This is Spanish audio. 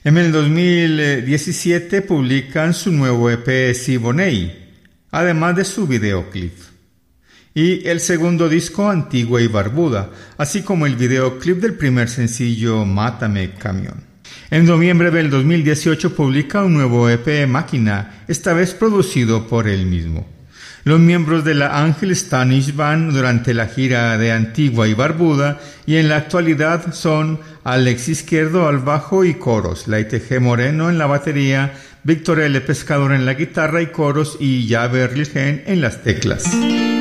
En el 2017 publican su nuevo EP Siboney, además de su videoclip. Y el segundo disco Antigua y Barbuda, así como el videoclip del primer sencillo Mátame Camión. En noviembre del 2018 publica un nuevo EP Máquina, esta vez producido por él mismo. Los miembros de la Ángel Stanish Band durante la gira de Antigua y Barbuda y en la actualidad son Alex Izquierdo al bajo y coros, Laite G. Moreno en la batería, Víctor L. Pescador en la guitarra y coros y Javer Lilgen en las teclas.